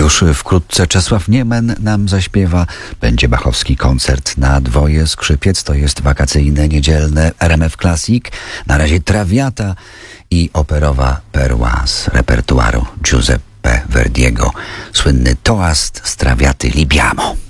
Już wkrótce Czesław Niemen nam zaśpiewa. Będzie bachowski koncert na dwoje skrzypiec. To jest wakacyjne, niedzielne RMF Classic. Na razie Traviata i operowa perła z repertuaru Giuseppe Verdiego. Słynny toast z Traviaty Libiamo.